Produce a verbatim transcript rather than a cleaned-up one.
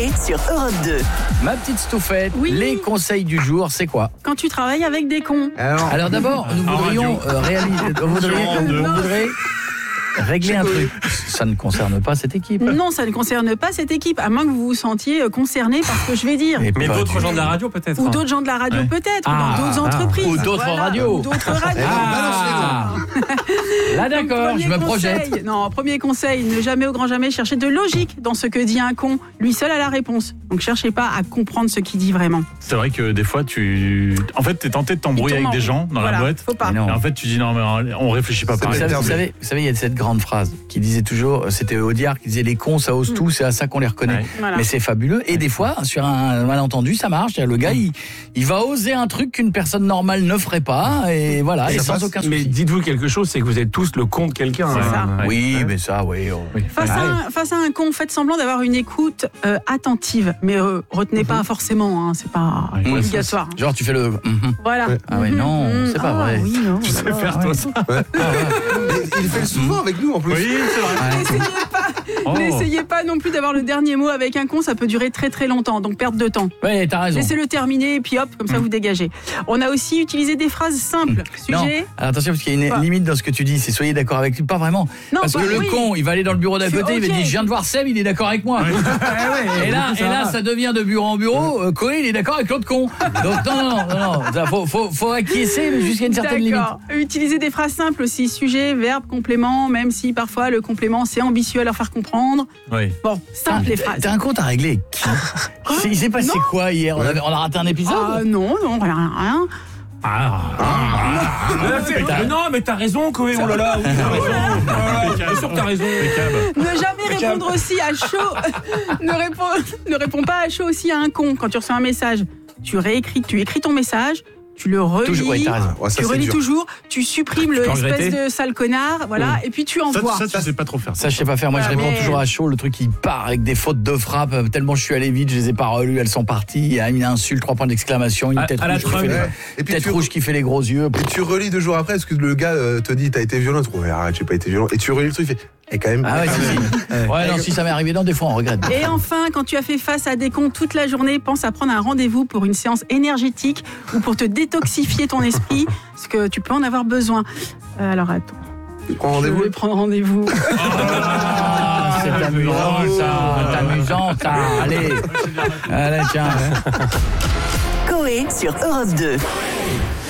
Coé sur Europe deux. Ma petite Stouffette, Oui. les conseils du jour, c'est quoi? Quand tu travailles avec des cons. Alors, Alors d'abord, nous En voudrions radio. euh, réaliser, on voudrait, Sur on voudrait régler un truc. Ça ne concerne pas cette équipe. Non, ça ne concerne pas cette équipe, à moins que vous vous sentiez concerné par ce que je vais dire. Et Mais pas d'autres du- gens de la radio peut-être. Ou d'autres gens de la radio Ouais. peut-être, Ah, ou dans d'autres ah. entreprises. Ou d'autres radios. Ou d'autres radios. Ah, là d'accord, Premier je me conseil, projette. Non, premier conseil, ne jamais au grand jamais chercher de logique dans ce que dit un con. Lui seul a la réponse. Donc cherchez pas à comprendre ce qu'il dit vraiment. C'est vrai que des fois tu en fait t'es tenté de t'embrouiller Il tourne avec des en gens rond. dans Voilà, la boîte. faut pas. Mais non. Et en fait tu dis non mais on réfléchit pas C'est Vous pareil. savez, terminé. vous savez, vous savez, il y a cette grande phrase qui disait toujours, c'était Audiard qui disait les cons ça ose tout, c'est à ça qu'on les reconnaît. Ouais. Voilà. Mais c'est fabuleux. Et des fois, sur un malentendu, ça marche. Le gars, il, il va oser un truc qu'une personne normale ne ferait pas. Et voilà, et, ça sans passe. aucun Mais souci. dites-vous quelque chose, c'est que vous êtes tous le con de quelqu'un. C'est hein. ça. Ouais. Oui, Ouais. mais ça, oui. oh. Face, à un, face à un con, faites semblant d'avoir une écoute euh, attentive. Mais euh, retenez pas forcément, hein, c'est pas Ouais. obligatoire. Genre, tu fais le. mhm. Voilà. Ouais. Ah ouais, non, Mhm. c'est pas Ah, vrai. Oui, non. Tu sais voilà. faire toi ça. Ouais. Et il fait le souvent avec nous en plus. Oui c'est vrai. N'essayez pas, Oh. n'essayez pas non plus d'avoir le dernier mot avec un con, ça peut durer très très longtemps, donc perte de temps. Ouais, t'as raison. Laissez-le terminer et puis hop, comme ça vous dégagez. On a aussi utilisé des phrases simples. Non, Sujet. alors attention, parce qu'il y a une Quoi limite dans ce que tu dis, c'est soyez d'accord avec lui. Pas vraiment. Non, parce pas- que le oui. con, il va aller dans le bureau d'à Je suis côté, il va ok. dire je viens de voir Seb, il est d'accord avec moi. Et là, et là, ça devient de bureau en bureau. Euh, Coé, il est d'accord avec l'autre con. Donc non, non, non, non. Ça, faut, faut, faut acquiescer, mais jusqu'à une certaine limite. D'accord. Utilisez des phrases simples aussi. Sujet, verbe, complément, même si parfois le complément c'est ambitieux à leur faire comprendre. Oui. Bon, simple les phrases. T'as un compte à régler avec qui C'est- Il s'est passé Non. quoi hier on, avait- on a raté un épisode Ah non, non, rien, rien. Ah. Ah, c'est- mais non, mais t'as raison, Coé. Oh là là, oui, t'as raison. Ah, Bien sûr que t'as raison. Ne jamais répondre aussi à chaud. ne, réponds, ne réponds pas à chaud aussi à un con quand tu reçois un message. Tu réécris, tu écris ton message, tu le relis. Toujours, ouais, t'as raison. Ouais, ça, Tu c'est relis dur. toujours, tu supprimes le peux espèce regretter. de sale connard, voilà, et puis tu Ça, envoies. ça tu sais pas trop faire. Ça, je sais pas faire. Moi, je Ouais, réponds mais- toujours à chaud. Le truc, il part avec des fautes de frappe. euh, Tellement je suis allé vite, je les ai pas relues. Elles sont parties. Il y a une insulte, trois points d'exclamation, une À- tête, à la rouge, qui fait Trump. les, Ouais. Et puis tête tu- rouge qui fait les gros yeux. Et tu relis deux jours après, parce que le gars euh, te dit t'as été violent, tu dis ouais, arrête, j'ai pas été violent. Et tu relis le truc, il fait et quand même. Ah ouais, si, si. Ouais, non, si ça m'est arrivé dans des fois, on regrette. Et enfin, quand tu as fait face à des cons toute la journée, pense à prendre un rendez-vous pour une séance énergétique ou pour te détoxifier ton esprit, parce que tu peux en avoir besoin. Euh, alors attends, Tu prends je rendez-vous. vais prendre rendez-vous. Ah, c'est amusant, ça. C'est amusant, ça. Allez. Allez, tiens. Coé sur Europe deux.